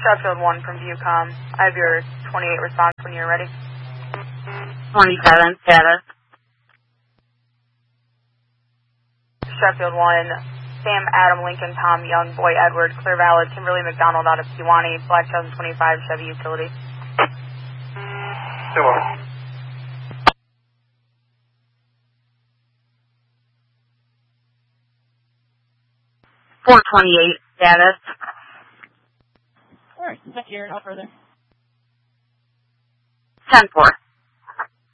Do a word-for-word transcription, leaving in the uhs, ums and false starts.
Sheffield one from Viewcom. I have your twenty-eight response when you're ready. twenty-seven, status. Sheffield one, Sam, Adam, Lincoln, Tom, Young, Boy, Edward, Clear Valid, Kimberly McDonald out of Pewanee, Black two thousand twenty-five Chevy Utility. two one. four twenty-eight, status. Alright, back here, out further. ten four.